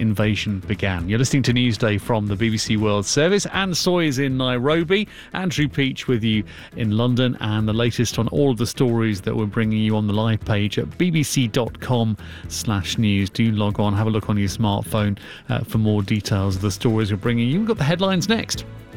invasion began. You're listening to Newsday from the BBC World Service. Anne Soy is in Nairobi, Andrew Peach with you in London, and the latest on all of the stories that we're bringing you on the live page at bbc.com/news. Do log on, have a look on your smartphone for more details of the stories we're bringing you. We've got the headlines next.